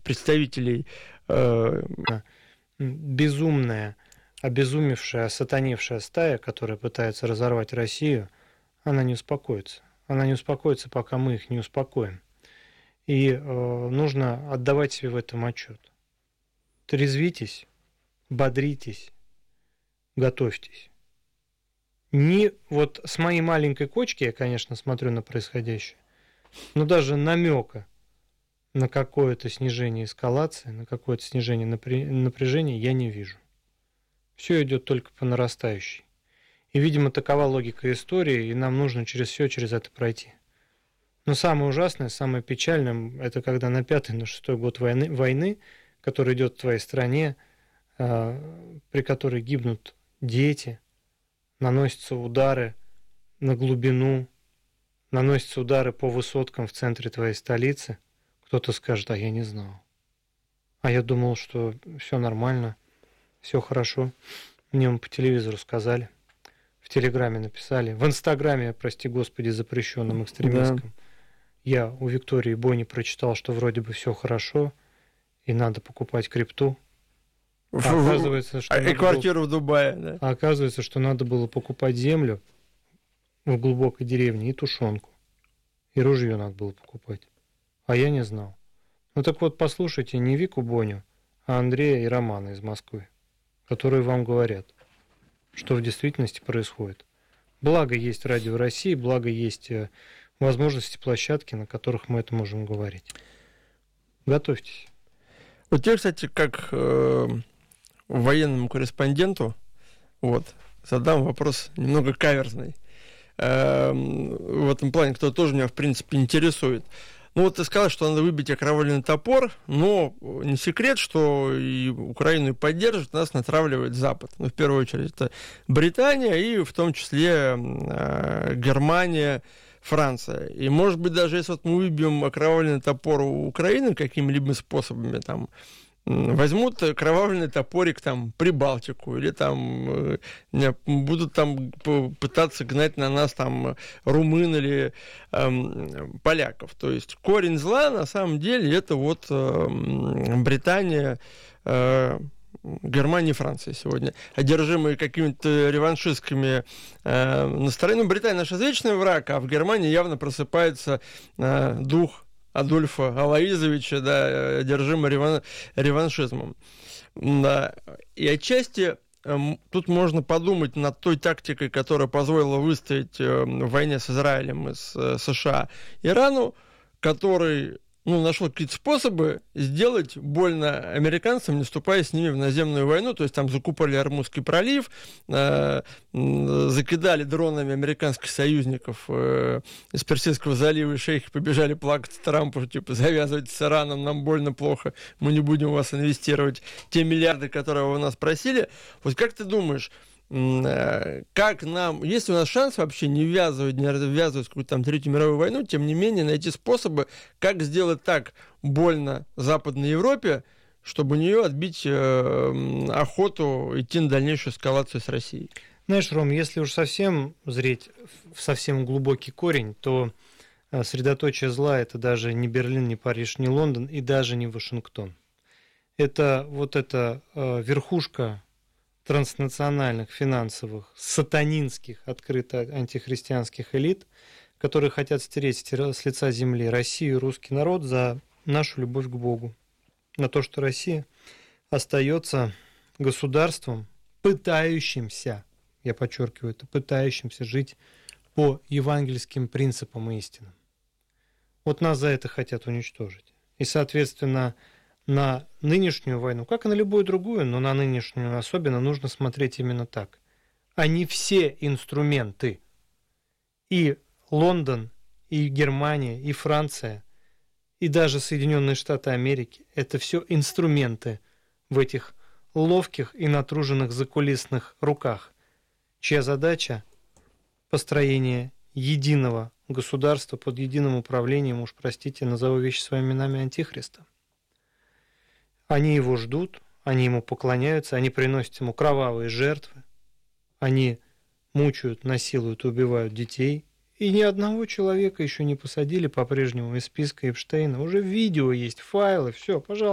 представителей... Безумная, обезумевшая, осатаневшая стая, которая пытается разорвать Россию, она не успокоится. Она не успокоится, пока мы их не успокоим. И нужно отдавать себе в этом отчет. Трезвитесь, бодритесь, готовьтесь. Не вот с моей маленькой кочки я, конечно, смотрю на происходящее, но даже намека на какое-то снижение эскалации, на какое-то снижение напряжения я не вижу. Все идет только по нарастающей. И, видимо, такова логика истории, и нам нужно через это пройти. Но самое ужасное, самое печальное, это когда на 5-й, на 6-й год войны, который идет в твоей стране, при которой гибнут дети, наносятся удары на глубину, наносятся удары по высоткам в центре твоей столицы, кто-то скажет: а я не знал. А я думал, что все нормально, все хорошо. Мне по телевизору сказали, в Телеграме написали, в Инстаграме, прости господи, запрещенном экстремистском. Да. Я у Виктории Бони прочитал, что вроде бы все хорошо, и надо покупать крипту. Оказывается, что и квартиру в Дубае. Да. А оказывается, что надо было покупать землю в глубокой деревне и тушенку. И ружье надо было покупать. А я не знал. Ну так вот, послушайте не Вику Боню, а Андрея и Романа из Москвы, которые вам говорят, что в действительности происходит. Благо есть Радио России, благо есть возможности, площадки, на которых мы это можем говорить. Готовьтесь. Вот тебе, кстати, как военному корреспонденту, задам вопрос немного каверзный. В этом плане, кто тоже меня, в принципе, интересует. Ты сказал, что надо выбить окровавленный топор, но не секрет, что и Украину поддерживает, нас натравливает Запад. В первую очередь, это Британия и в том числе Германия, Франция. И, может быть, даже если мы выбьем окровавленный топор у Украины какими-либо способами, возьмут кровавленный топорик Прибалтику, или будут пытаться гнать на нас румын или поляков. То есть корень зла на самом деле это Британия, Германия и Франция сегодня, одержимые какими-то реваншистскими настроениями. Британия наш извечный враг, а в Германии явно просыпается дух Адольфа Алоизовича, одержимый реваншизмом. Да. И отчасти тут можно подумать над той тактикой, которая позволила выстоять в войне с Израилем и с США Ирану, который нашел какие-то способы сделать больно американцам, не вступая с ними в наземную войну. То есть закупали Ормузский пролив, закидали дронами американских союзников из Персидского залива, и шейхи побежали плакать Трампу, завязывайте с Ираном, нам больно плохо, мы не будем у вас инвестировать те миллиарды, которые вы у нас просили. Как ты думаешь, как нам, есть у нас шанс вообще не ввязывать в какую-то Третью мировую войну, тем не менее найти способы, как сделать так больно Западной Европе, чтобы у нее отбить охоту идти на дальнейшую эскалацию с Россией? Знаешь, Ром, если уж совсем зреть в совсем глубокий корень, то средоточие зла — это даже не Берлин, не Париж, не Лондон и даже не Вашингтон. Это эта верхушка транснациональных, финансовых, сатанинских, открыто антихристианских элит, которые хотят стереть с лица земли Россию и русский народ за нашу любовь к Богу. На то, что Россия остается государством, пытающимся, я подчеркиваю это, пытающимся жить по евангельским принципам и истинам. Нас за это хотят уничтожить. И, соответственно, на нынешнюю войну, как и на любую другую, но на нынешнюю особенно, нужно смотреть именно так. Они все инструменты. И Лондон, и Германия, и Франция, и даже Соединенные Штаты Америки – это все инструменты в этих ловких и натруженных закулисных руках, чья задача – построение единого государства под единым управлением, уж простите, назову вещи своими именами, Антихриста. Они его ждут, они ему поклоняются, они приносят ему кровавые жертвы, они мучают, насилуют, убивают детей. И ни одного человека еще не посадили по-прежнему из списка Эпштейна. Уже видео есть, файлы, все, пожалуйста.